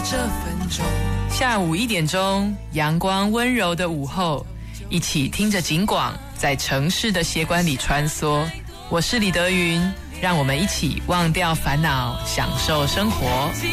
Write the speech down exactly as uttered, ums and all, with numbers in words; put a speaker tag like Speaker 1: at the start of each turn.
Speaker 1: 这分钟。
Speaker 2: 下午一点钟，阳光温柔的午后，一起听着警广，在城市的血管里穿梭。我是李德云，让我们一起忘掉烦恼，享受生活。